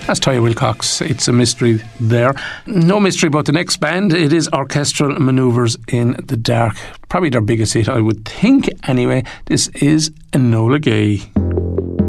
That's Toya Wilcox. It's a mystery there. No mystery about the next band. It is Orchestral Manoeuvres in the Dark. Probably their biggest hit, I would think. Anyway, this is Enola Gay.